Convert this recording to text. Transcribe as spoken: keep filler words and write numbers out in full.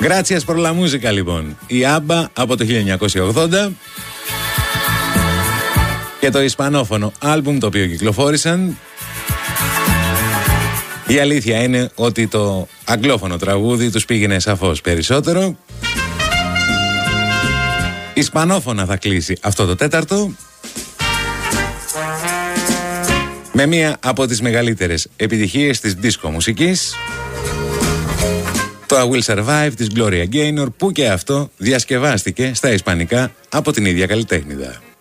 Gracias por la música, λοιπόν. Η ABBA από το χίλια εννιακόσια ογδόντα και το ισπανόφωνο άλμπουμ το οποίο κυκλοφόρησαν. Η αλήθεια είναι ότι το αγγλόφωνο τραγούδι τους πήγαινε σαφώς περισσότερο. Ισπανόφωνα θα κλείσει αυτό το τέταρτο με μία από τις μεγαλύτερες επιτυχίες της disco μουσικής, το I Will Survive της Gloria Gaynor, που και αυτό διασκευάστηκε στα ισπανικά από την ίδια καλλιτέχνηδα.